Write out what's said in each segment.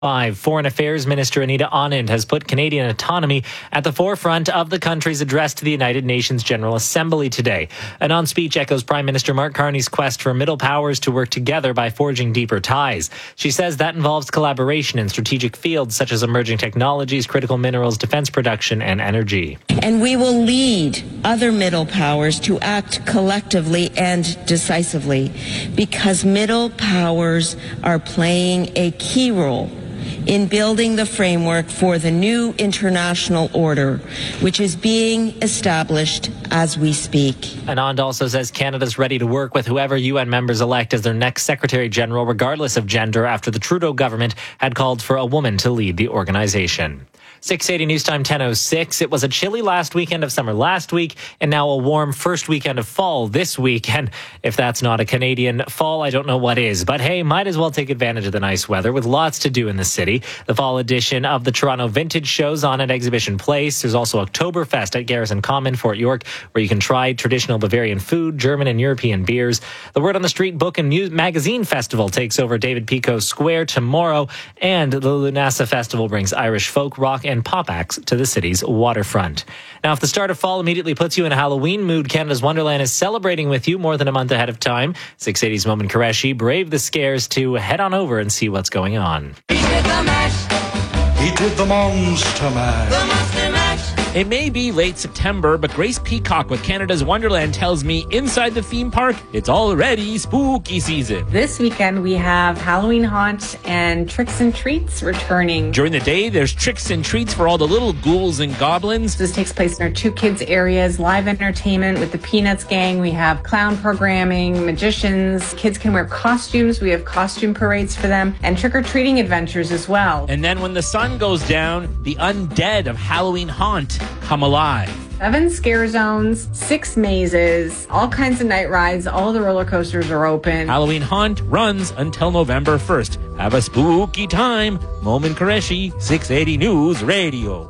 Foreign Affairs Minister Anita Anand has put Canadian autonomy at the forefront of the country's address to the United Nations General Assembly today. Anand's speech echoes Prime Minister Mark Carney's quest for middle powers to work together by forging deeper ties. She says that involves collaboration in strategic fields such as emerging technologies, critical minerals, defense production, and energy. And we will lead other middle powers to act collectively and decisively because middle powers are playing a key role in building the framework for the new international order, which is being established as we speak. Anand also says Canada's ready to work with whoever UN members elect as their next Secretary General, regardless of gender, after the Trudeau government had called for a woman to lead the organization. 6:80 News Time, 10:06. It was a chilly last weekend of summer last week, and now a warm first weekend of fall this week. And if that's not a Canadian fall, I don't know what is. But hey, might as well take advantage of the nice weather with lots to do in the city. The fall edition of the Toronto Vintage Show's on at Exhibition Place. There's also Oktoberfest at Garrison Common, Fort York, where you can try traditional Bavarian food, German and European beers. The Word on the Street Book and Magazine Festival takes over David Pico Square tomorrow, and the Lunasa Festival brings Irish folk, rock, and pop acts to the city's waterfront. Now, if the start of fall immediately puts you in a Halloween mood, Canada's Wonderland is celebrating with you more than a month ahead of time. 680's Momin Qureshi braved the scares to head on over and see what's going on. He did the mash. He did the monster mash. The monster mash. It may be late September, but Grace Peacock with Canada's Wonderland tells me inside the theme park, it's already spooky season. This weekend we have Halloween Haunt and Tricks and Treats returning. During the day, there's tricks and treats for all the little ghouls and goblins. This takes place in our two kids areas, live entertainment with the Peanuts gang. We have clown programming, magicians. Kids can wear costumes. We have costume parades for them and trick-or-treating adventures as well. And then when the sun goes down, the undead of Halloween Haunt come alive. 7 scare zones, 6 mazes, all kinds of night rides. All the roller coasters are open. Halloween Haunt runs until November 1st. Have a spooky time. Momin Qureshi, 680 News Radio.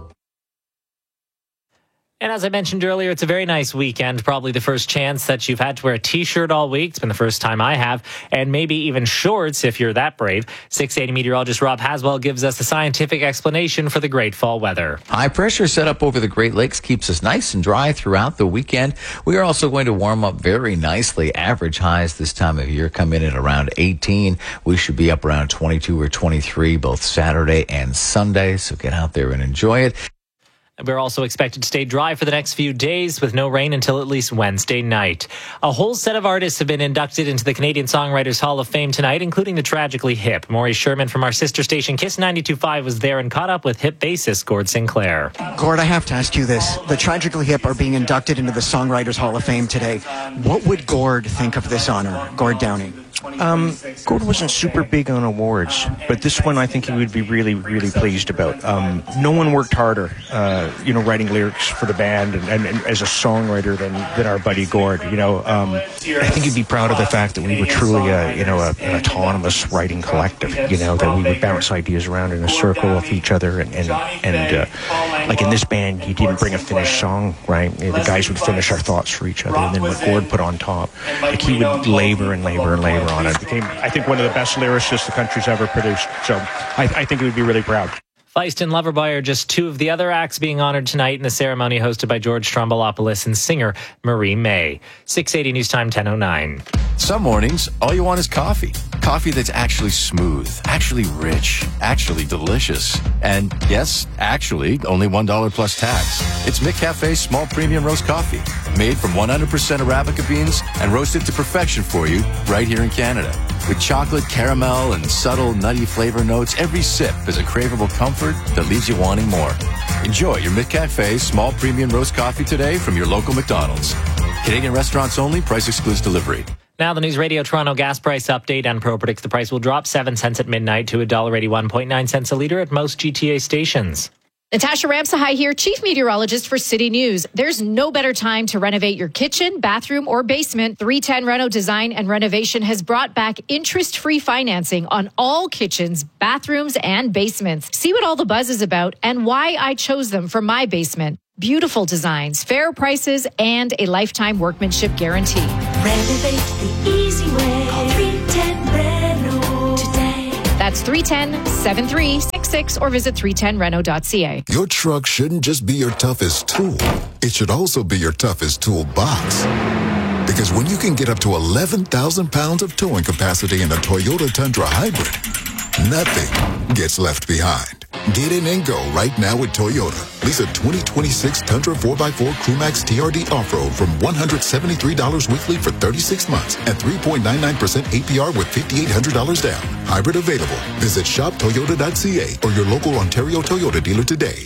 And as I mentioned earlier, it's a very nice weekend. Probably the first chance that you've had to wear a t-shirt all week. It's been the first time I have. And maybe even shorts if you're that brave. 680 meteorologist Rob Haswell gives us the scientific explanation for the great fall weather. High pressure set up over the Great Lakes keeps us nice and dry throughout the weekend. We are also going to warm up very nicely. Average highs this time of year come in at around 18. We should be up around 22 or 23 both Saturday and Sunday. So get out there and enjoy it. We're also expected to stay dry for the next few days with no rain until at least Wednesday night. A whole set of artists have been inducted into the Canadian Songwriters Hall of Fame tonight, including the Tragically Hip. Maury Sherman from our sister station Kiss 92.5 was there and caught up with Hip bassist Gord Sinclair. Gord, I have to ask you this. The Tragically Hip are being inducted into the Songwriters Hall of Fame today. What would Gord think of this honor, Gord Downing? Gord wasn't super big on awards, but this one I think he would be really, really pleased about. No one worked harder, writing lyrics for the band and as a songwriter than our buddy Gord. I think he'd be proud of the fact that we were truly an autonomous writing collective. That we would bounce ideas around in a circle with each other, and like in this band, he didn't bring a finished song, right? The guys would finish our thoughts for each other, and then what Gord put on top, like he would labor and labor and labor on it. Became, I think, one of the best lyricists the country's ever produced. So I think he would be really proud. Feist and Loverboy are just two of the other acts being honored tonight in the ceremony hosted by George Strombolopoulos and singer Marie May. 680 News Time, 10:09. Some mornings, all you want is coffee. Coffee that's actually smooth, actually rich, actually delicious. And yes, actually, only $1 plus tax. It's McCafe's small premium roast coffee, made from 100% Arabica beans and roasted to perfection for you right here in Canada. With chocolate, caramel, and subtle nutty flavor notes, every sip is a craveable comfort that leaves you wanting more. Enjoy your McCafe small premium roast coffee today from your local McDonald's. Canadian restaurants only, price excludes delivery. Now the News Radio Toronto gas price update. Enpro predicts the price will drop 7 cents at midnight to $1.81.9 a litre at most GTA stations. Natasha Ramsahai here, Chief Meteorologist for City News. There's no better time to renovate your kitchen, bathroom, or basement. 310 Reno Design and Renovation has brought back interest-free financing on all kitchens, bathrooms, and basements. See what all the buzz is about and why I chose them for my basement. Beautiful designs, fair prices, and a lifetime workmanship guarantee. Renovate the easy way. Call 310 Reno today. That's That's 310-7366 or visit 310reno.ca. Your truck shouldn't just be your toughest tool. It should also be your toughest toolbox. Because when you can get up to 11,000 pounds of towing capacity in a Toyota Tundra Hybrid, nothing gets left behind. Get in and go right now with Toyota. Lease a 2026 Tundra 4x4 Crewmax TRD Off-Road from $173 weekly for 36 months at 3.99% APR with $5,800 down. Hybrid available. Visit shoptoyota.ca or your local Ontario Toyota dealer today.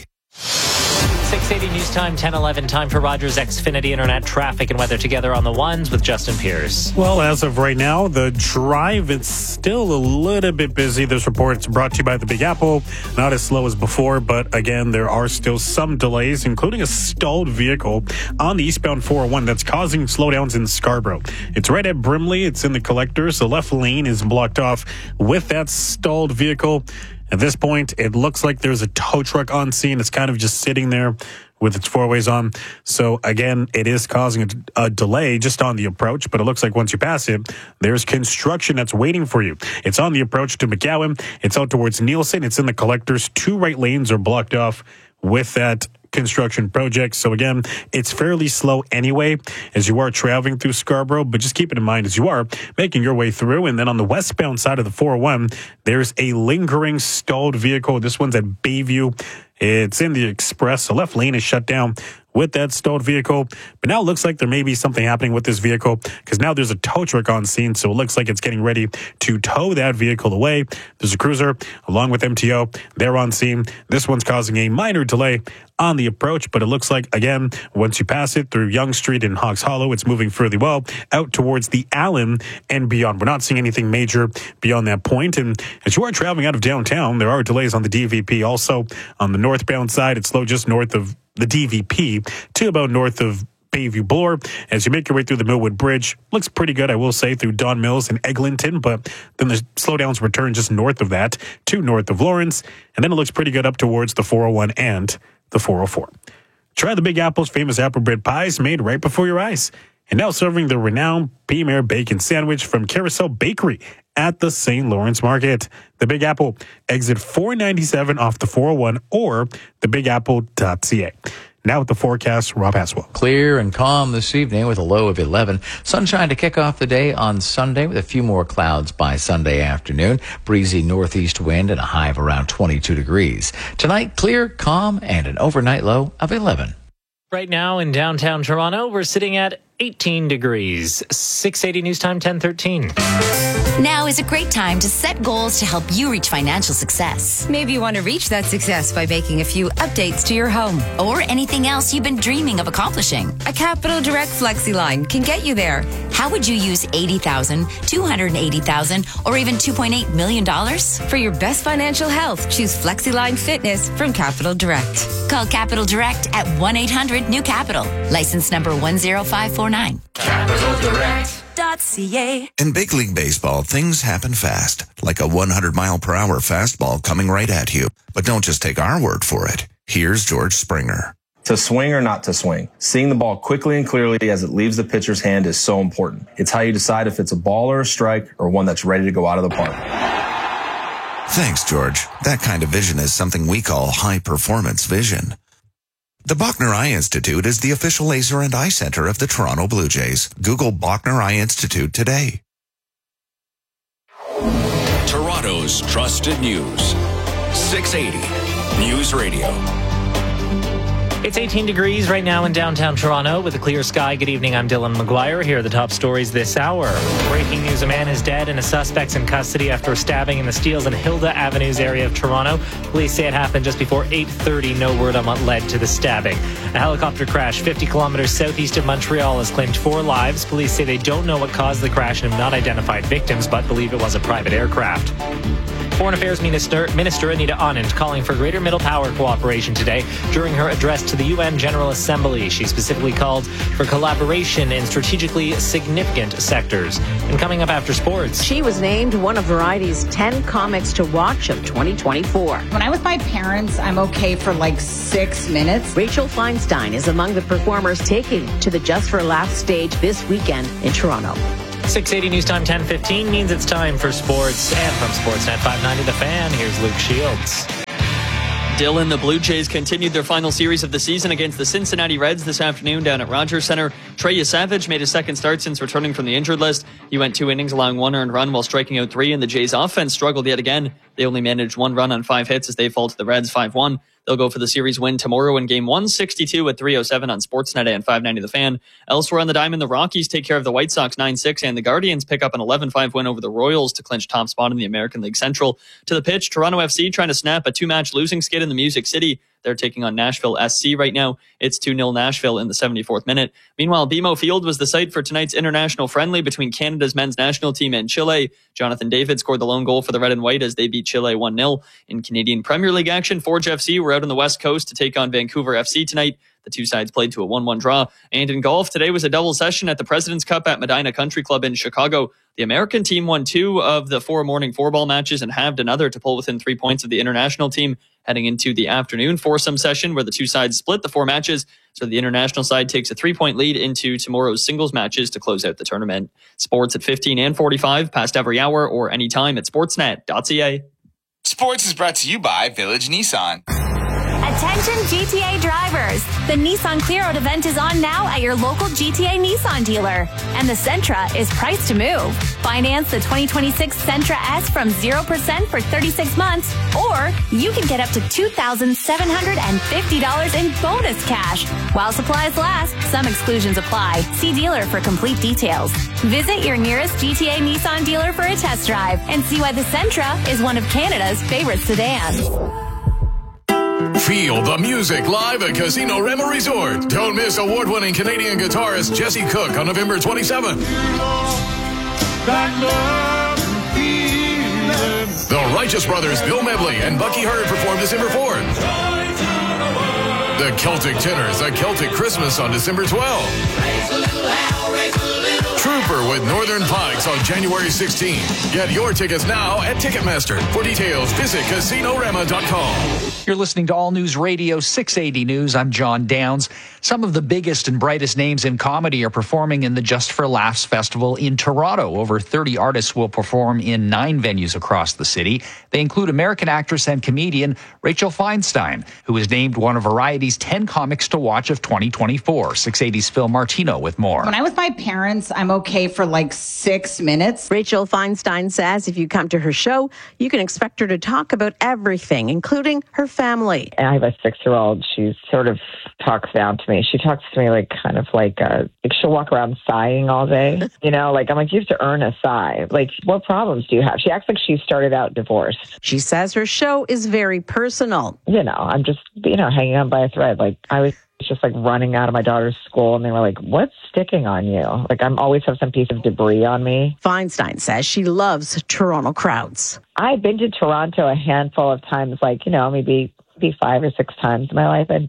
680 News Time, 10:11. Time for Rogers Xfinity Internet traffic and weather together on the ones with Justin Pierce. Well, as of right now, the drive is still a little bit busy. This report is brought to you by the Big Apple. Not as slow as before, but again, there are still some delays, including a stalled vehicle on the eastbound 401 that's causing slowdowns in Scarborough. It's right at Brimley. It's in the collectors. The left lane is blocked off with that stalled vehicle. At this point, it looks like there's a tow truck on scene. It's kind of just sitting there with its four ways on. So again, it is causing a delay just on the approach, but it looks like once you pass it, there's construction that's waiting for you. It's on the approach to McGowan. It's out towards Nielsen. It's in the collectors. 2 right lanes are blocked off with that construction project. So again, it's fairly slow anyway as you are traveling through Scarborough, but just keep it in mind as you are making your way through. And then on the westbound side of the 401, there's a lingering stalled vehicle. This one's at Bayview. It's in the express. The left lane is shut down with that stalled vehicle. But now it looks like there may be something happening with this vehicle because now there's a tow truck on scene. So it looks like it's getting ready to tow that vehicle away. There's a cruiser along with MTO. They're on scene. This one's causing a minor delay on the approach, but it looks like, again, once you pass it through Yonge Street and Hawks Hollow, it's moving fairly well out towards the Allen and beyond. We're not seeing anything major beyond that point. And as you are traveling out of downtown, there are delays on the DVP. Also, on the northbound side, it's slow just north of the DVP to about north of Bayview Bloor. As you make your way through the Millwood Bridge, looks pretty good, I will say, through Don Mills and Eglinton, but then the slowdowns return just north of that to north of Lawrence, and then it looks pretty good up towards the 401 and the 404. Try the Big Apple's famous apple bread pies made right before your eyes. And now serving the renowned Premier Bacon Sandwich from Carousel Bakery at the St. Lawrence Market. The Big Apple, exit 497 off the 401 or thebigapple.ca. Now with the forecast, Rob Haswell. Clear and calm this evening with a low of 11. Sunshine to kick off the day on Sunday with a few more clouds by Sunday afternoon. Breezy northeast wind and a high of around 22 degrees. Tonight, clear, calm, and an overnight low of 11. Right now in downtown Toronto, we're sitting at 18 degrees. 680 News Time, 10:13. Now is a great time to set goals to help you reach financial success. Maybe you want to reach that success by making a few updates to your home. Or anything else you've been dreaming of accomplishing. A Capital Direct FlexiLine can get you there. How would you use $80,000, $280,000, or even $2.8 million? For your best financial health, choose FlexiLine Fitness from Capital Direct. Call Capital Direct at 1-800-NEW-CAPITAL. License number 10549. CapitalDirect.ca. In big league baseball, things happen fast, like a 100-mile-per-hour fastball coming right at you. But don't just take our word for it. Here's George Springer. To swing or not to swing, seeing the ball quickly and clearly as it leaves the pitcher's hand is so important. It's how you decide if it's a ball or a strike or one that's ready to go out of the park. Thanks, George. That kind of vision is something we call high-performance vision. The Bachner Eye Institute is the official laser and eye center of the Toronto Blue Jays. Google Bachner Eye Institute today. Toronto's trusted news. 680 News Radio. It's 18 degrees right now in downtown Toronto with a clear sky. Good evening, I'm Dylan McGuire. Here are the top stories this hour. Breaking news, a man is dead and a suspect's in custody after a stabbing in the Steeles and Hilda Avenues area of Toronto. Police say it happened just before 8:30. No word on what led to the stabbing. A helicopter crash 50 kilometers southeast of Montreal has claimed 4 lives. Police say they don't know what caused the crash and have not identified victims, but believe it was a private aircraft. Foreign Affairs Minister Anita Anand calling for greater middle power cooperation today during her address to the UN General Assembly. She specifically called for collaboration in strategically significant sectors. And coming up after sports, she was named one of Variety's 10 comics to watch of 2024. When I'm with my parents, I'm okay for like 6 minutes. Rachel Feinstein is among the performers taking to the Just for Laughs stage this weekend in Toronto. 680 News Time 10:15 means it's time for sports. And from Sportsnet 590 The Fan, here's Luke Shields. Dylan, the Blue Jays continued their final series of the season against the Cincinnati Reds this afternoon down at Rogers Center. Trey Yesavage made his second start since returning from the injured list. He went 2 innings, allowing 1 earned run while striking out 3, and the Jays' offense struggled yet again. They only managed 1 run on 5 hits as they fall to the Reds 5-1. They'll go for the series win tomorrow in Game 162 at 3:07 on Sportsnet and 590 The Fan. Elsewhere on the diamond, the Rockies take care of the White Sox 9-6, and the Guardians pick up an 11-5 win over the Royals to clinch top spot in the American League Central. To the pitch, Toronto FC trying to snap a 2-match losing skid in the Music City. They're taking on Nashville SC right now. It's 2-0 Nashville in the 74th minute. Meanwhile, BMO Field was the site for tonight's international friendly between Canada's men's national team and Chile. Jonathan David scored the lone goal for the Red and White as they beat Chile 1-0. In Canadian Premier League action, Forge FC were out on the West Coast to take on Vancouver FC tonight. The two sides played to a 1-1 draw. And in golf, today was a double session at the President's Cup at Medina Country Club in Chicago. The American team won 2 of the 4 morning 4-ball matches and halved another to pull within 3 points of the international team. Heading into the afternoon foursome session where the two sides split the 4 matches. So the international side takes a 3-point lead into tomorrow's singles matches to close out the tournament. Sports at 15 and 45, past every hour or anytime at sportsnet.ca. Sports is brought to you by Village Nissan. Attention GTA drivers! The Nissan Clear Out event is on now at your local GTA Nissan dealer. And the Sentra is priced to move. Finance the 2026 Sentra S from 0% for 36 months, or you can get up to $2,750 in bonus cash. While supplies last, some exclusions apply. See dealer for complete details. Visit your nearest GTA Nissan dealer for a test drive and see why the Sentra is one of Canada's favorite sedans. Feel the music live at Casino Rema Resort. Don't miss award-winning Canadian guitarist Jesse Cook on November 27th. The Righteous Brothers Bill Medley and Bucky Hart perform December 4th. The Celtic Tenors, A Celtic Christmas on December 12th. Trooper with Northern Pikes on January 16th. Get your tickets now at Ticketmaster. For details, visit CasinoRama.com. You're listening to All News Radio 680 News. I'm John Downs. Some of the biggest and brightest names in comedy are performing in the Just for Laughs Festival in Toronto. Over 30 artists will perform in 9 venues across the city. They include American actress and comedian Rachel Feinstein, who is named one of Variety's 10 comics to watch of 2024. 680's Phil Martino with more. When I'm with my parents, I'm okay for like 6 minutes. Rachel Feinstein says if you come to her show, you can expect her to talk about everything, including her family. I have a 6-year-old. She sort of talks down to me. She talks to me like she'll walk around sighing all day. You know, like I'm like, you have to earn a sigh. Like, what problems do you have? She acts like she started out divorced. She says her show is very personal. You know, I'm just, hanging on by a thread. Like I was just like running out of my daughter's school and they were like, what's sticking on you? Like I'm always have some piece of debris on me. Feinstein says she loves Toronto crowds. I've been to Toronto a handful of times, maybe 5 or 6 times in my life. And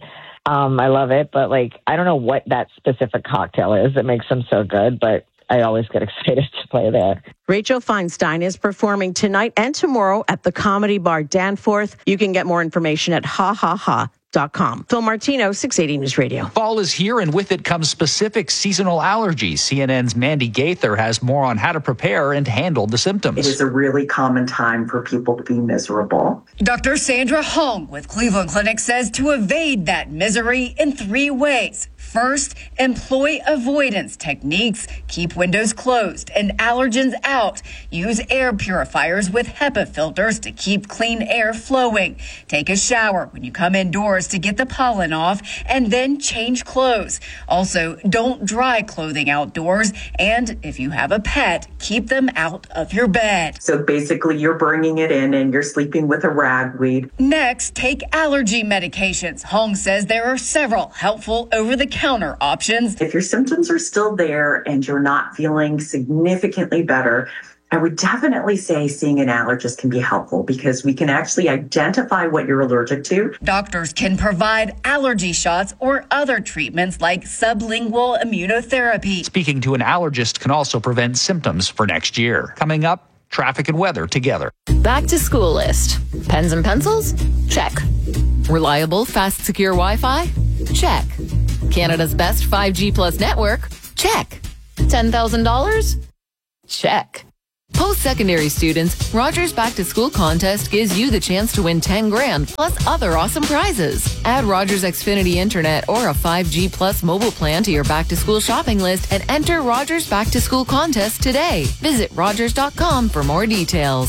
I love it. But I don't know what that specific cocktail is that makes them so good, but I always get excited to play there. Rachel Feinstein is performing tonight and tomorrow at the Comedy Bar Danforth. You can get more information at hahaha.com. Phil Martino, 680 News Radio. Fall is here, and with it comes specific seasonal allergies. CNN's Mandy Gaither has more on how to prepare and handle the symptoms. It is a really common time for people to be miserable. Dr. Sandra Hong with Cleveland Clinic says to evade that misery in 3 ways. First, employ avoidance techniques. Keep windows closed and allergens out. Use air purifiers with HEPA filters to keep clean air flowing. Take a shower when you come indoors to get the pollen off, and then change clothes. Also, don't dry clothing outdoors, and if you have a pet, keep them out of your bed. So basically, you're bringing it in and you're sleeping with a ragweed. Next, take allergy medications. Hong says there are several helpful over-the-counter options. If your symptoms are still there and you're not feeling significantly better, I would definitely say seeing an allergist can be helpful because we can actually identify what you're allergic to. Doctors can provide allergy shots or other treatments like sublingual immunotherapy. Speaking to an allergist can also prevent symptoms for next year. Coming up, traffic and weather together. Back to school list. Pens and pencils? Check. Reliable, fast, secure Wi-Fi? Check. Canada's best 5G plus network? Check. $10,000? Check. Post-secondary students, Rogers Back to School contest gives you the chance to win 10 grand plus other awesome prizes. Add Rogers Xfinity Internet or a 5G plus mobile plan to your back to school shopping list and enter Rogers Back to School contest today. Visit Rogers.com for more details.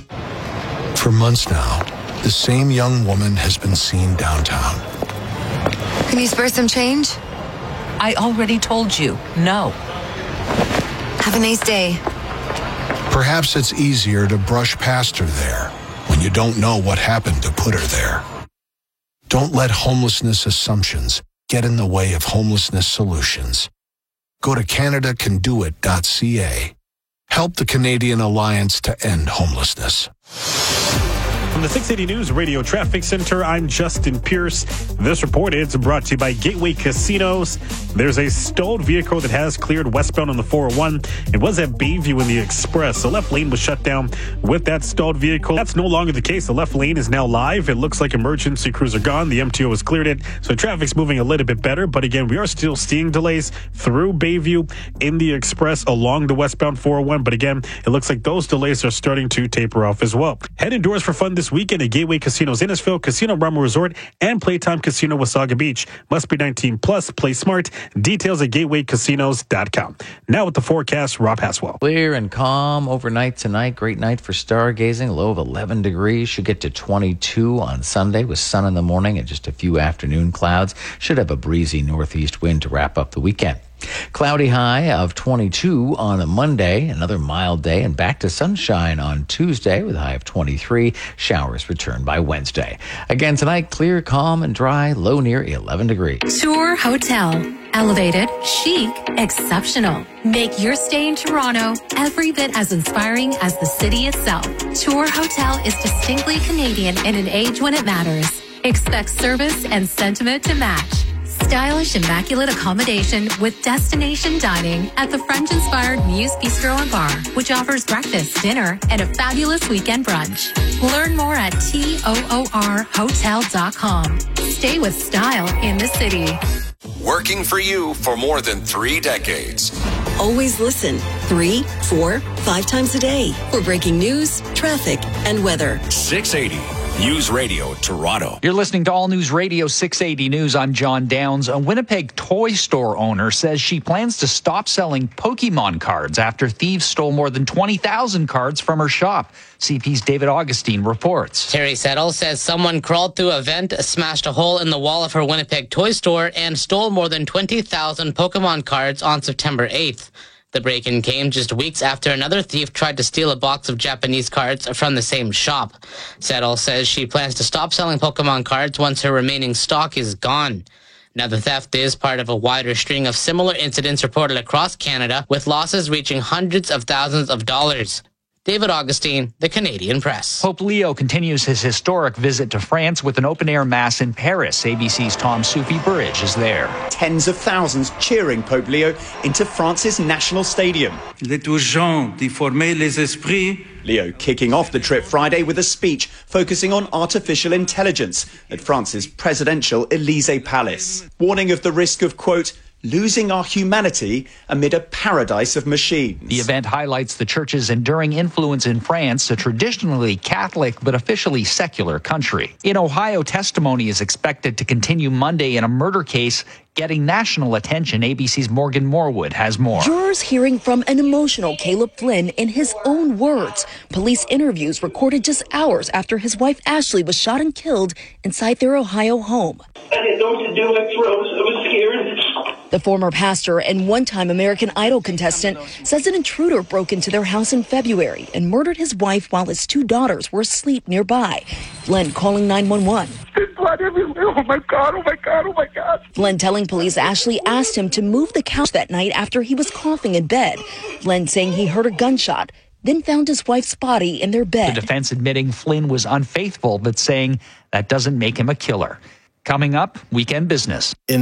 For months now, the same young woman has been seen downtown. Can you spare some change? I already told you, no. Have a nice day. Perhaps it's easier to brush past her there when you don't know what happened to put her there. Don't let homelessness assumptions get in the way of homelessness solutions. Go to CanadaCanDoIt.ca. Help the Canadian Alliance to End Homelessness. From the 680 News Radio Traffic Center, I'm Justin Pierce. This report is brought to you by Gateway Casinos. There's a stalled vehicle that has cleared westbound on the 401. It was at Bayview in the Express. The left lane was shut down with that stalled vehicle. That's no longer the case. The left lane is now live. It looks like emergency crews are gone. The MTO has cleared it, so traffic's moving a little bit better. But again, we are still seeing delays through Bayview in the Express along the westbound 401. But again, it looks like those delays are starting to taper off as well. Head indoors for fun this weekend at Gateway Casinos Innisfil, Casino Brahma Resort, and Playtime Casino Wasaga Beach. Must be 19 plus. Play smart. Details at gatewaycasinos.com. Now with the forecast, Rob Haswell. Clear and calm overnight tonight. Great night for stargazing. Low of 11 degrees. Should get to 22 on Sunday with sun in the morning and just a few afternoon clouds. Should have a breezy northeast wind to wrap up the weekend. Cloudy high of 22 on a Monday, another mild day, and back to sunshine on Tuesday with a high of 23. Showers return by Wednesday. Again tonight, clear, calm, and dry, low near 11 degrees. Tour Hotel. Elevated, chic, exceptional. Make your stay in Toronto every bit as inspiring as the city itself. Tour Hotel is distinctly Canadian in an age when it matters. Expect service and sentiment to match. Stylish, immaculate accommodation with destination dining at the French-inspired Muse Bistro and Bar, which offers breakfast, dinner, and a fabulous weekend brunch. Learn more at TOORhotel.com. Stay with style in the city. Working for you for more than 3 decades. Always listen 3, 4, 5 times a day for breaking news, traffic, and weather. 680 News Radio Toronto. You're listening to All News Radio 680 News. I'm John Downs. A Winnipeg toy store owner says she plans to stop selling Pokemon cards after thieves stole more than 20,000 cards from her shop. CP's David Augustine reports. Terry Settle says someone crawled through a vent, smashed a hole in the wall of her Winnipeg toy store, and stole more than 20,000 Pokemon cards on September 8th. The break-in came just weeks after another thief tried to steal a box of Japanese cards from the same shop. Settle says she plans to stop selling Pokemon cards once her remaining stock is gone. Now, the theft is part of a wider string of similar incidents reported across Canada, with losses reaching hundreds of thousands of dollars. David Augustine, The Canadian Press. Pope Leo continues his historic visit to France with an open-air mass in Paris. ABC's Tom Soufi Burridge is there. Tens of thousands cheering Pope Leo into France's national stadium. Il est urgent d'y former les esprits. Leo kicking off the trip Friday with a speech focusing on artificial intelligence at France's presidential Élysée Palace, warning of the risk of, quote, losing our humanity amid a paradise of machines. The event highlights the church's enduring influence in France, a traditionally Catholic but officially secular country. In Ohio, testimony is expected to continue Monday in a murder case getting national attention. ABC's Morgan Morwood has more. Jurors hearing from an emotional Caleb Flynn in his own words. Police interviews recorded just hours after his wife Ashley was shot and killed inside their Ohio home. I didn't know what to do. I was scared. The former pastor and one-time American Idol contestant says an intruder broke into their house in February and murdered his wife while his 2 daughters were asleep nearby. Flynn calling 911. There's blood everywhere. Oh my God, oh my God, oh my God. Flynn telling police Ashley asked him to move the couch that night after he was coughing in bed. Flynn saying he heard a gunshot, then found his wife's body in their bed. The defense admitting Flynn was unfaithful, but saying that doesn't make him a killer. Coming up, Weekend Business. In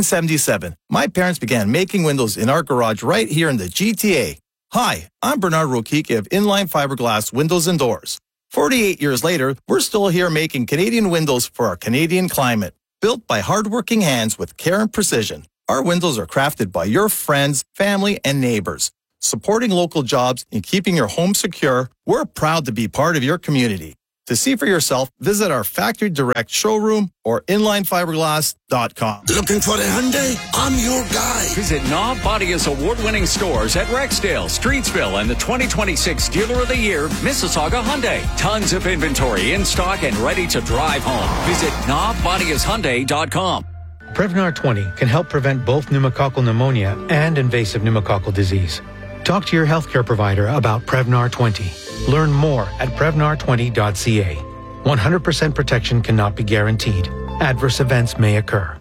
1977, my parents began making windows in our garage right here in the GTA. Hi, I'm Bernard Rokike of Inline Fiberglass Windows and Doors. 48 years later, we're still here making Canadian windows for our Canadian climate. Built by hardworking hands with care and precision, our windows are crafted by your friends, family, and neighbors. supporting local jobs, and keeping your home secure, we're proud to be part of your community. To see for yourself, visit our Factory Direct showroom or inlinefiberglass.com. Looking for a Hyundai? I'm your guy. Visit Knob Bodia's award-winning stores at Rexdale, Streetsville, and the 2026 Dealer of the Year, Mississauga Hyundai. Tons of inventory in stock and ready to drive home. Visit knobbodiashyundai.com. Prevnar 20 can help prevent both pneumococcal pneumonia and invasive pneumococcal disease. Talk to your healthcare provider about Prevnar 20. Learn more at Prevnar20.ca. 100% protection cannot be guaranteed. Adverse events may occur.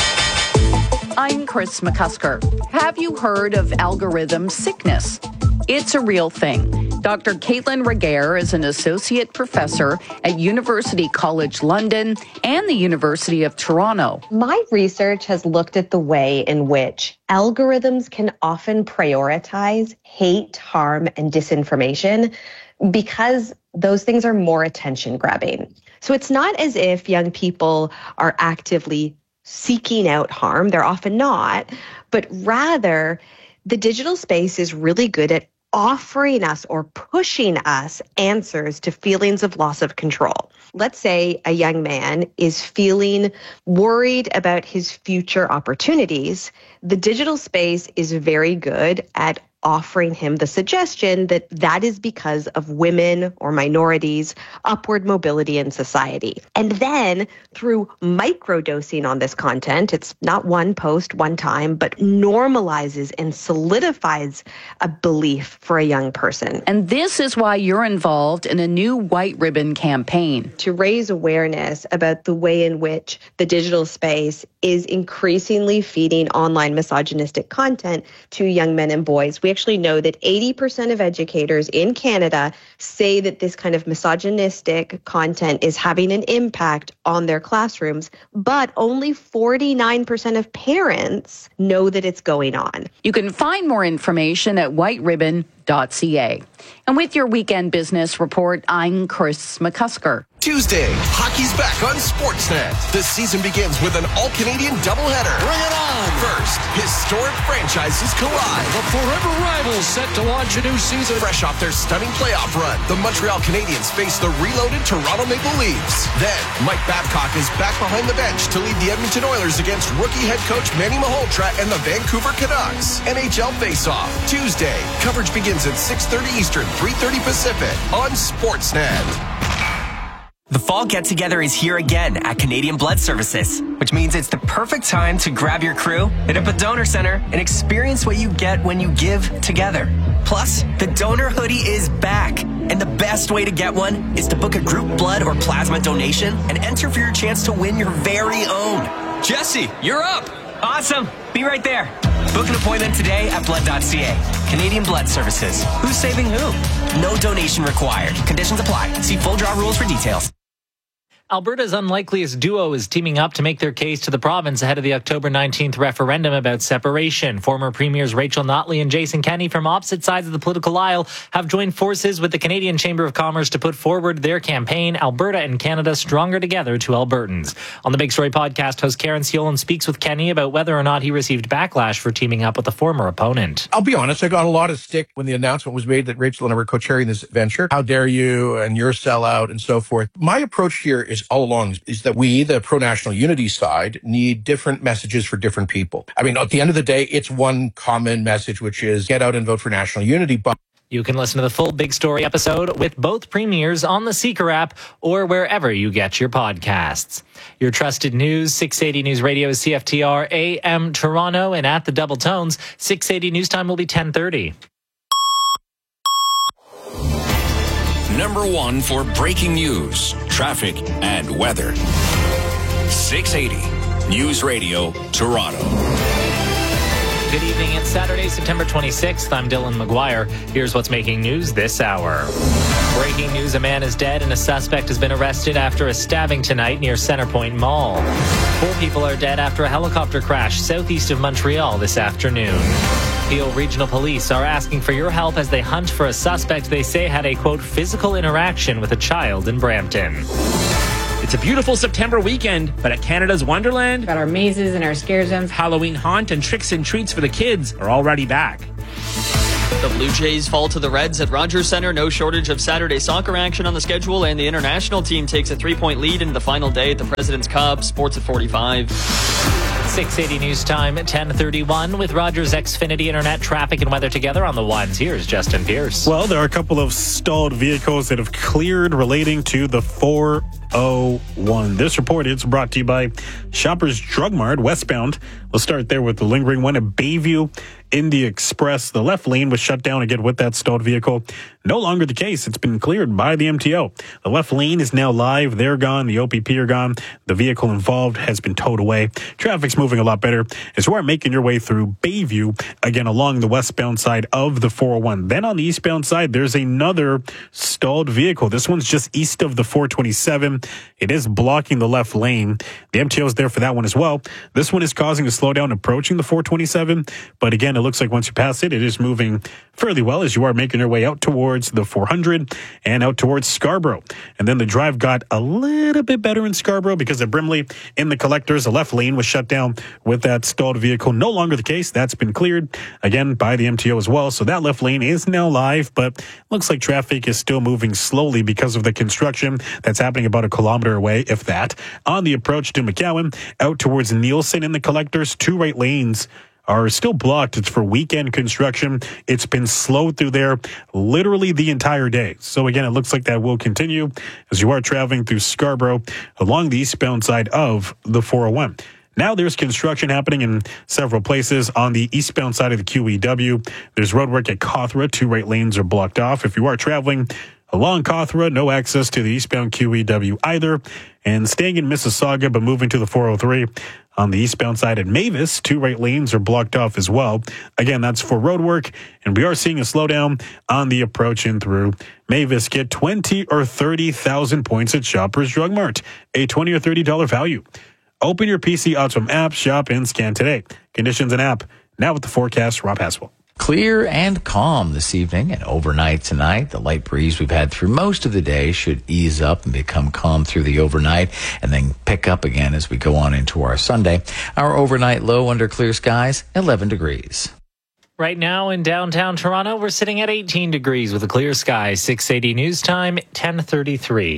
I'm Chris McCusker. Have you heard of algorithm sickness? It's a real thing. Dr. Caitlin Regehr is an associate professor at University College London and the University of Toronto. My research has looked at the way in which algorithms can often prioritize hate, harm, and disinformation because those things are more attention grabbing. So it's not as if young people are actively seeking out harm. They're often not, but rather the digital space is really good at offering us or pushing us answers to feelings of loss of control. Let's say a young man is feeling worried about his future opportunities. The digital space is very good at offering him the suggestion that that is because of women or minorities' upward mobility in society. And then through microdosing on this content, it's not one post, one time, but normalizes and solidifies a belief for a young person. And this is why you're involved in a new White Ribbon campaign. To raise awareness about the way in which the digital space is increasingly feeding online misogynistic content to young men and boys. We actually know that 80% of educators in Canada say that this kind of misogynistic content is having an impact on their classrooms, but only 49% of parents know that it's going on. You can find more information at whiteribbon.ca. And with your weekend business report, I'm Chris McCusker. Tuesday, hockey's back on Sportsnet. The season begins with an all-Canadian doubleheader. Bring it on! First, historic franchises collide. The forever rivals set to launch a new season. Fresh off their stunning playoff run, the Montreal Canadiens face the reloaded Toronto Maple Leafs. Then, Mike Babcock is back behind the bench to lead the Edmonton Oilers against rookie head coach Manny Malhotra and the Vancouver Canucks. NHL face-off, Tuesday. Coverage begins at 6:30 Eastern, 3:30 Pacific on Sportsnet. The fall get-together is here again at Canadian Blood Services, which means it's the perfect time to grab your crew, hit up a donor center, and experience what you get when you give together. Plus, the donor hoodie is back, and the best way to get one is to book a group blood or plasma donation and enter for your chance to win your very own. Jesse, you're up! Awesome! Be right there. Book an appointment today at blood.ca. Canadian Blood Services. Who's saving who? No donation required. Conditions apply. See full draw rules for details. Alberta's unlikeliest duo is teaming up to make their case to the province ahead of the October 19th referendum about separation. Former Premiers Rachel Notley and Jason Kenney from opposite sides of the political aisle have joined forces with the Canadian Chamber of Commerce to put forward their campaign, Alberta and Canada Stronger Together to Albertans. On the Big Story podcast, host Karen Siolan speaks with Kenney about whether or not he received backlash for teaming up with a former opponent. I'll be honest, I got a lot of stick when the announcement was made that Rachel and I were co-chairing this venture. How dare you, and you're a sellout, and so forth. My approach here is all along is that we, the pro-national unity side, need different messages for different people. I mean, at the end of the day, it's one common message, which is get out and vote for national unity. But you can listen to the full Big Story episode with both premiers on the Seeker app or wherever you get your podcasts. Your trusted news, 680 News Radio is CFTR AM Toronto, and at the Double Tones, 680 News Time will be 10:30. Number one for breaking news, traffic, and weather. 680 News Radio, Toronto. Good evening. It's Saturday, September 26th. I'm Dylan McGuire. Here's what's making news this hour. Breaking news, a man is dead and a suspect has been arrested after a stabbing tonight near Centrepoint Mall. 4 people are dead after a helicopter crash southeast of Montreal this afternoon. Peel Regional Police are asking for your help as they hunt for a suspect they say had a, quote, physical interaction with a child in Brampton. It's a beautiful September weekend, but at Canada's Wonderland, got our mazes and our scare zones. Halloween haunt and tricks and treats for the kids are already back. The Blue Jays fall to the Reds at Rogers Centre. No shortage of Saturday soccer action on the schedule, and the international team takes a 3-point lead into the final day at the President's Cup. Sports at 45. 680 News Time, 10:31 with Rogers Xfinity Internet traffic and weather together on the ones. Here's Justin Pierce. Well, there are a couple of stalled vehicles that have cleared relating to the 401. This report is brought to you by Shoppers Drug Mart westbound. We'll start there with the lingering one at Bayview Indy Express. The left lane was shut down again with that stalled vehicle. No longer the case. It's been cleared by the MTO. The left lane is now live. They're gone. The OPP are gone. The vehicle involved has been towed away. Traffic's moving a lot better as you are making your way through Bayview, again, along the westbound side of the 401. Then on the eastbound side, there's another stalled vehicle. This one's just east of the 427. It is blocking the left lane. The MTO is there for that one as well. This one is causing a slowdown approaching the 427. But again, it looks like once you pass it, it is moving fairly well as you are making your way out towards the 400 and out towards Scarborough. And then the drive got a little bit better in Scarborough because of Brimley in the collectors. The left lane was shut down with that stalled vehicle. No longer the case. That's been cleared again by the MTO as well. So that left lane is now live, but looks like traffic is still moving slowly because of the construction that's happening about a kilometer away, if that. On the approach to McCowan, out towards Nielsen in the collectors, 2 right lanes are still blocked. It's for weekend construction. It's been slow through there literally the entire day. So again, it looks like that will continue as you are traveling through Scarborough along the eastbound side of the 401. Now there's construction happening in several places on the eastbound side of the QEW. There's roadwork at Cawthra. 2 right lanes are blocked off. If you are traveling along Cawthra, no access to the eastbound QEW either. And staying in Mississauga, but moving to the 403 on the eastbound side at Mavis, 2 right lanes are blocked off as well. Again, that's for road work, and we are seeing a slowdown on the approach in through Mavis. Get 20 or 30,000 points at Shoppers Drug Mart, a $20 or $30 value. Open your PC Optimum app, shop, and scan today. Conditions and app. Now with the forecast, Rob Haswell. Clear and calm this evening and overnight tonight. The light breeze we've had through most of the day should ease up and become calm through the overnight and then pick up again as we go on into our Sunday. Our overnight low under clear skies, 11 degrees. Right now in downtown Toronto, we're sitting at 18 degrees with a clear sky. 680 News Time, 10:33.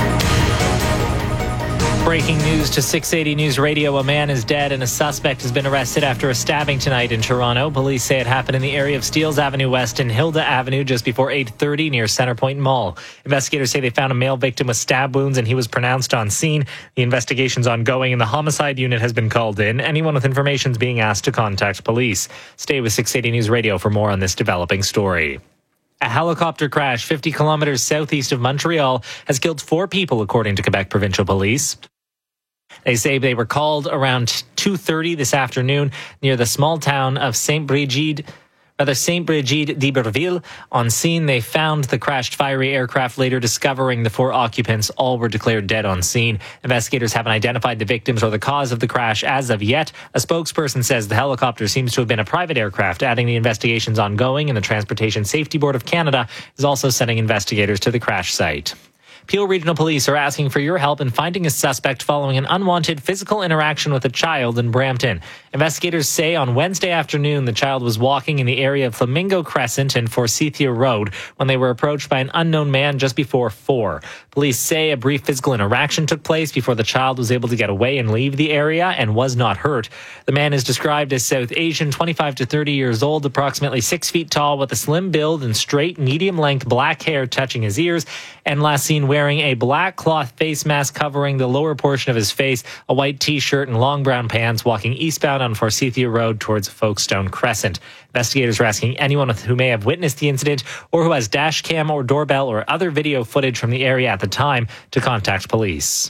Breaking news to 680 News Radio. A man is dead and a suspect has been arrested after a stabbing tonight in Toronto. Police say it happened in the area of Steeles Avenue West and Hilda Avenue just before 8:30 near Centrepoint Mall. Investigators say they found a male victim with stab wounds and he was pronounced on scene. The investigation's ongoing and the homicide unit has been called in. Anyone with information is being asked to contact police. Stay with 680 News Radio for more on this developing story. A helicopter crash 50 kilometers southeast of Montreal has killed 4 people, according to Quebec Provincial Police. They say they were called around 2:30 this afternoon near the small town of Saint-Brigide d'Iberville. On scene, they found the crashed fiery aircraft, later discovering the 4 occupants. All were declared dead on scene. Investigators haven't identified the victims or the cause of the crash as of yet. A spokesperson says the helicopter seems to have been a private aircraft, adding the investigation's ongoing, and the Transportation Safety Board of Canada is also sending investigators to the crash site. Peel Regional Police are asking for your help in finding a suspect following an unwanted physical interaction with a child in Brampton. Investigators say on Wednesday afternoon, the child was walking in the area of Flamingo Crescent and Forsythia Road when they were approached by an unknown man just before 4. Police say a brief physical interaction took place before the child was able to get away and leave the area and was not hurt. The man is described as South Asian, 25 to 30 years old, approximately 6 feet tall, with a slim build and straight, medium-length black hair touching his ears, and last seen wearing a black cloth face mask covering the lower portion of his face, a white t-shirt and long brown pants, walking eastbound on Forsythia Road towards Folkestone Crescent. Investigators are asking anyone who may have witnessed the incident or who has dash cam or doorbell or other video footage from the area at the time to contact police.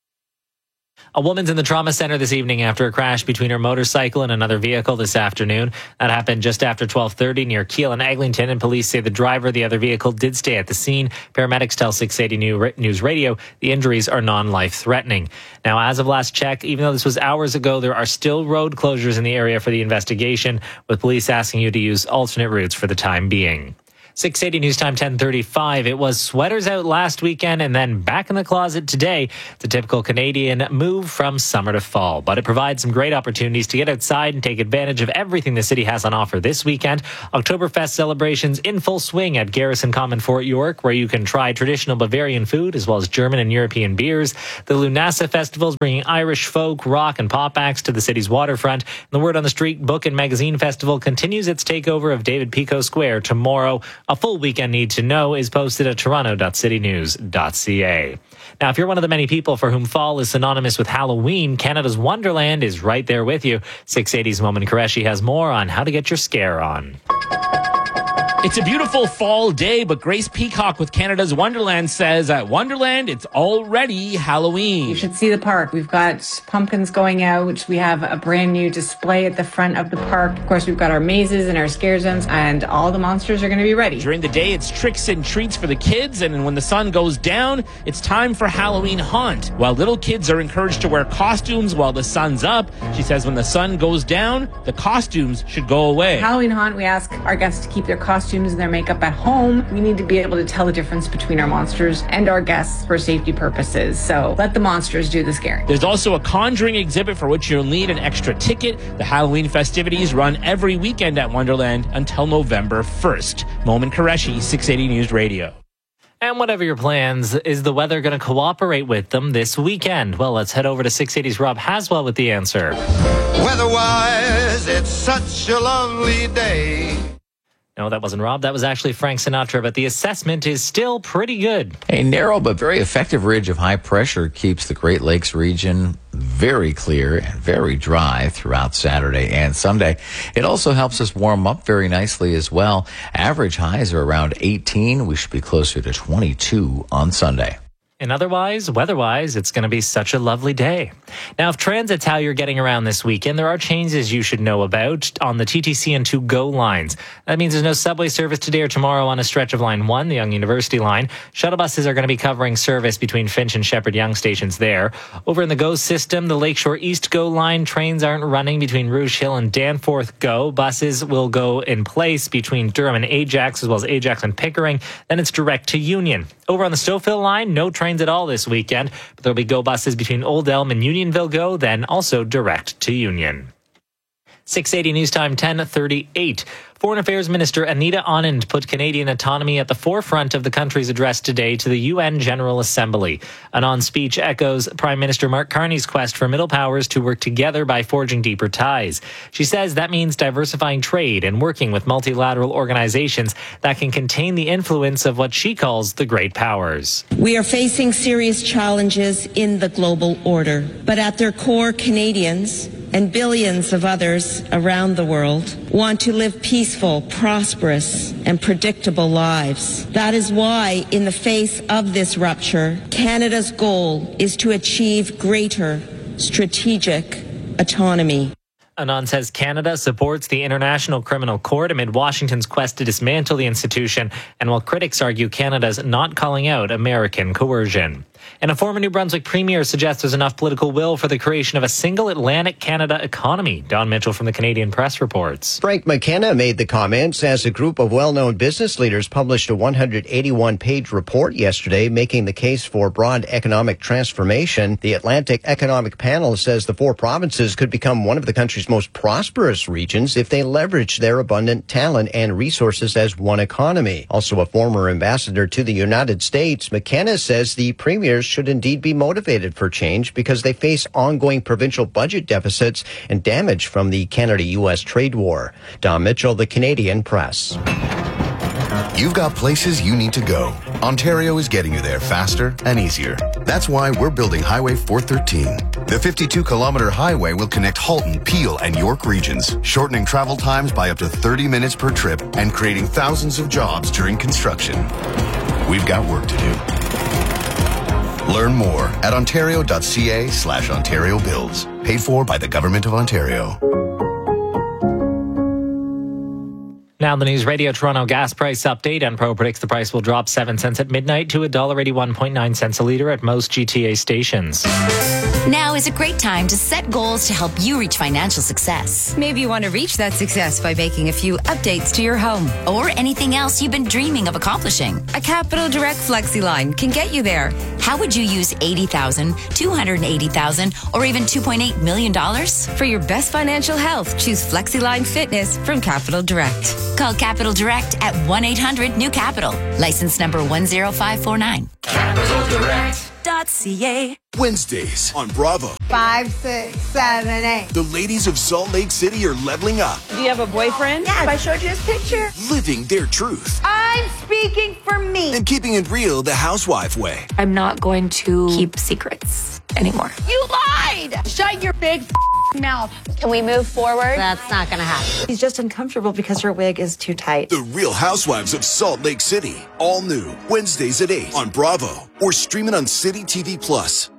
A woman's in the trauma center this evening after a crash between her motorcycle and another vehicle this afternoon. That happened just after 12:30 near Keele and Eglinton, and police say the driver of the other vehicle did stay at the scene. Paramedics tell 680 News Radio the injuries are non-life-threatening. Now, as of last check, even though this was hours ago, there are still road closures in the area for the investigation, with police asking you to use alternate routes for the time being. 680 News Time 10:35. It was sweaters out last weekend and then back in the closet today. It's a typical Canadian move from summer to fall, but it provides some great opportunities to get outside and take advantage of everything the city has on offer this weekend. Oktoberfest celebrations in full swing at Garrison Common, Fort York, where you can try traditional Bavarian food as well as German and European beers. The Lunasa Festival is bringing Irish folk, rock, and pop acts to the city's waterfront. And the Word on the Street Book and Magazine Festival continues its takeover of David Pico Square tomorrow. A full weekend need to know is posted at toronto.citynews.ca. Now, if you're one of the many people for whom fall is synonymous with Halloween, Canada's Wonderland is right there with you. 680's Momin Qureshi has more on how to get your scare on. It's a beautiful fall day, but Grace Peacock with Canada's Wonderland says at Wonderland, it's already Halloween. You should see the park. We've got pumpkins going out. We have a brand new display at the front of the park. Of course, we've got our mazes and our scare zones, and all the monsters are going to be ready. During the day, it's tricks and treats for the kids, and when the sun goes down, it's time for Halloween Haunt. While little kids are encouraged to wear costumes while the sun's up, she says when the sun goes down, the costumes should go away. Halloween Haunt, we ask our guests to keep their costumes and their makeup at home. We need to be able to tell the difference between our monsters and our guests for safety purposes. So let the monsters do the scaring. There's also a conjuring exhibit for which you'll need an extra ticket. The Halloween festivities run every weekend at Wonderland until November 1st. Momin Qureshi, 680 News Radio. And whatever your plans, is the weather going to cooperate with them this weekend? Well, let's head over to 680's Rob Haswell with the answer. Weather-wise, it's such a lovely day. No, that wasn't Rob. That was actually Frank Sinatra, but the assessment is still pretty good. A narrow but very effective ridge of high pressure keeps the Great Lakes region very clear and very dry throughout Saturday and Sunday. It also helps us warm up very nicely as well. Average highs are around 18. We should be closer to 22 on Sunday. And otherwise, weather-wise, it's going to be such a lovely day. Now, if transit's how you're getting around this weekend, there are changes you should know about on the TTC and 2 GO lines. That means there's no subway service today or tomorrow on a stretch of Line 1, the Yonge University line. Shuttle buses are going to be covering service between Finch and Shepherd Yonge stations there. Over in the GO system, the Lakeshore East GO line, trains aren't running between Rouge Hill and Danforth GO. Buses will go in place between Durham and Ajax, as well as Ajax and Pickering. Then it's direct to Union. Over on the Stouffville line, no trains at all this weekend, but there'll be GO buses between Old Elm and Unionville GO, then also direct to Union. 680 News Time 10:38. Foreign Affairs Minister Anita Anand put Canadian autonomy at the forefront of the country's address today to the UN General Assembly. Anand's speech echoes Prime Minister Mark Carney's quest for middle powers to work together by forging deeper ties. She says that means diversifying trade and working with multilateral organizations that can contain the influence of what she calls the great powers. We are facing serious challenges in the global order, but at their core, Canadians and billions of others around the world want to live peaceful, prosperous, and predictable lives. That is why, in the face of this rupture, Canada's goal is to achieve greater strategic autonomy. Anand says Canada supports the International Criminal Court amid Washington's quest to dismantle the institution, and while critics argue Canada's not calling out American coercion. And a former New Brunswick premier suggests there's enough political will for the creation of a single Atlantic Canada economy. Don Mitchell from the Canadian Press reports. Frank McKenna made the comments as a group of well-known business leaders published a 181-page report yesterday making the case for broad economic transformation. The Atlantic Economic Panel says the 4 provinces could become one of the country's most prosperous regions if they leverage their abundant talent and resources as one economy. Also a former ambassador to the United States, McKenna says the premiers should indeed be motivated for change because they face ongoing provincial budget deficits and damage from the Canada-U.S. trade war. Don Mitchell, the Canadian Press. You've got places you need to go. Ontario is getting you there faster and easier. That's why we're building Highway 413. The 52-kilometer highway will connect Halton, Peel, and York regions, shortening travel times by up to 30 minutes per trip and creating thousands of jobs during construction. We've got work to do. Learn more at ontario.ca/Ontario Builds. Paid for by the Government of Ontario. Now the News Radio Toronto gas price update. Enpro predicts the price will drop 7 cents at midnight to $1.81.9 a litre at most GTA stations. Now is a great time to set goals to help you reach financial success. Maybe you want to reach that success by making a few updates to your home. Or anything else you've been dreaming of accomplishing. A Capital Direct FlexiLine can get you there. How would you use $80,000, $280,000, or even $2.8 million? For your best financial health, choose FlexiLine Fitness from Capital Direct. Call Capital Direct at 1-800-NEW-CAPITAL. License number 10549. CapitalDirect.ca. Wednesdays on Bravo. 5, 6, 7, 8. The ladies of Salt Lake City are leveling up. Do you have a boyfriend? Yes. I showed you his picture. Living their truth. I'm speaking for me. And keeping it real the housewife way. I'm not going to keep secrets anymore. You lied! Shut your big mouth. Can we move forward? That's not going to happen. He's just uncomfortable because her wig is too tight. The Real Housewives of Salt Lake City. All new. Wednesdays at 8 on Bravo. Or stream it on City TV Plus.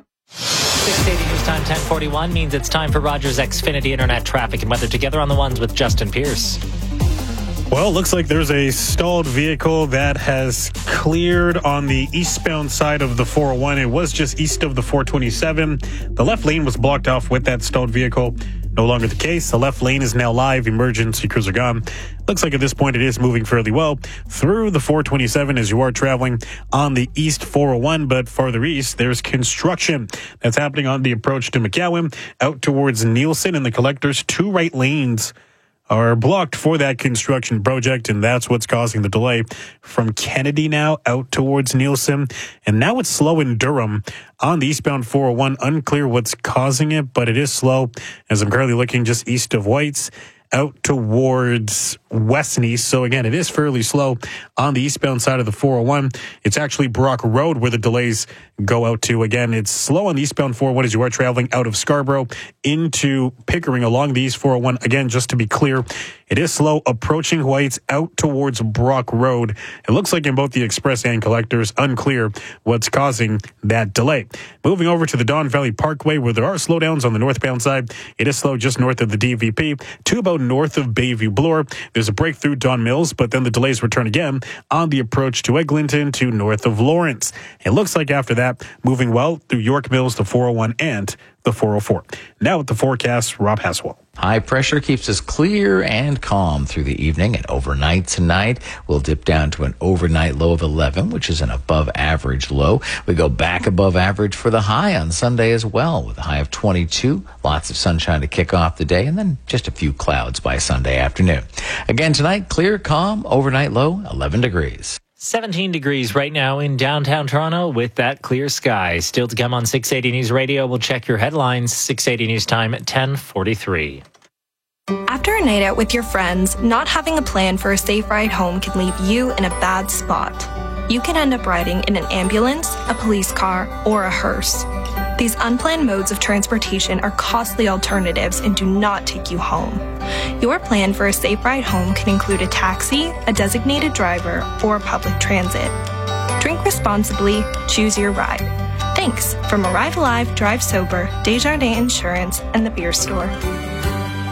680 News Time 1041 means it's time for Rogers Xfinity Internet traffic and weather together on the ones with Justin Pierce. Well, it looks like there's a stalled vehicle that has cleared on the eastbound side of the 401. It was just east of the 427. The left lane was blocked off with that stalled vehicle. No longer the case. The left lane is now live. Emergency crews are gone. Looks like at this point it is moving fairly well through the 427 as you are traveling on the east 401. But farther east, there's construction that's happening on the approach to McCowan out towards Nielsen and the collectors. 2 right lanes are blocked for that construction project, and that's what's causing the delay from Kennedy now out towards Nielsen. And now it's slow in Durham on the eastbound 401. Unclear what's causing it, but it is slow as I'm currently looking just east of White's out towards west and east. So again, it is fairly slow on the eastbound side of the 401. It's actually Brock Road where the delays go out to. Again, it's slow on the eastbound 401 as you are traveling out of Scarborough into Pickering along the east 401. Again, just to be clear, it is slow approaching White's out towards Brock Road. It looks like in both the express and collectors, unclear what's causing that delay. Moving over to the Don Valley Parkway where there are slowdowns on the northbound side. It is slow just north of the DVP to about north of Bayview Bloor. There's a breakthrough Don Mills, but then the delays return again on the approach to Eglinton to north of Lawrence. It looks like after that, moving well through York Mills, the 401 and the 404. Now with the forecast, Rob Haswell. High pressure keeps us clear and calm through the evening, and overnight tonight we'll dip down to an overnight low of 11, which is an above average low. We go back above average for the high on Sunday as well, with a high of 22. Lots of sunshine to kick off the day, and then just a few clouds by Sunday afternoon. Again tonight, clear, calm, overnight low, 11 degrees. 17 degrees right now in downtown Toronto with that clear sky. Still to come on 680 News Radio. We'll check your headlines. 680 News Time at 10:43. After a night out with your friends, not having a plan for a safe ride home can leave you in a bad spot. You can end up riding in an ambulance, a police car, or a hearse. These unplanned modes of transportation are costly alternatives and do not take you home. Your plan for a safe ride home can include a taxi, a designated driver, or public transit. Drink responsibly, choose your ride. Thanks from Arrive Alive, Drive Sober, Desjardins Insurance, and the Beer Store.